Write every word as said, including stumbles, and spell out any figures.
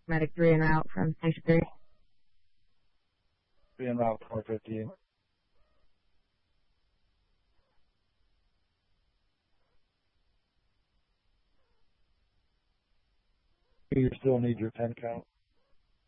medic three en route from Station three. Be en route four fifty. You still need your ten count.